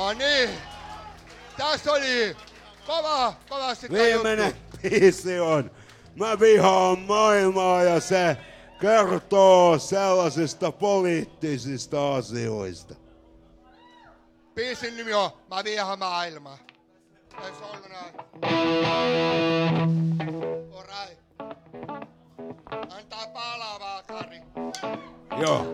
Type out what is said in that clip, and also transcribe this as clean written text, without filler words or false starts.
No niin. Tässä oli kovasti Viimeinen biisi on Mä vihaan maailmaa ja se kertoo sellaisista poliittisista asioista. Biisin nimi on Mä vihaan maailmaa. Eikö se ollut näin? Alright. Antaa palaa vaan, Kari. Joo.